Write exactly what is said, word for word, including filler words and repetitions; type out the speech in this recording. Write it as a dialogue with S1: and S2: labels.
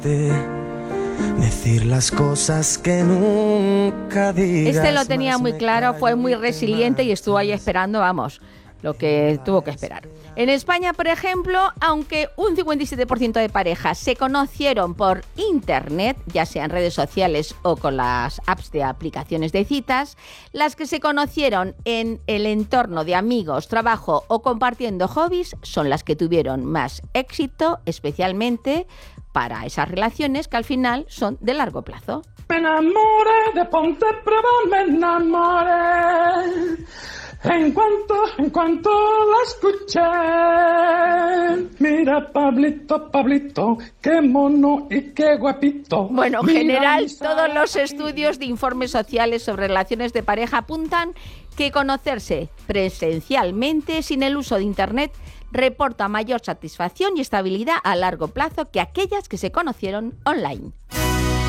S1: Decir las cosas que nunca digas.
S2: Este lo tenía muy claro, fue muy resiliente y estuvo ahí esperando, vamos, lo que tuvo que esperar. En España, por ejemplo, aunque un cincuenta y siete por ciento de parejas se conocieron por internet, ya sea en redes sociales o con las apps de aplicaciones de citas, las que se conocieron en el entorno de amigos, trabajo o compartiendo hobbies son las que tuvieron más éxito, especialmente para esas relaciones que al final son de largo plazo.
S3: Me enamoré de Ponte Prueba, me enamoré. En cuanto, en cuanto la escuché, mira Pablito, Pablito, qué mono y qué guapito.
S2: Bueno, en
S3: Mira
S2: general,
S3: mis
S2: todos los
S3: zapatillas.
S2: estudios de informes sociales sobre relaciones de pareja apuntan que conocerse presencialmente sin el uso de Internet reporta mayor satisfacción y estabilidad a largo plazo que aquellas que se conocieron online.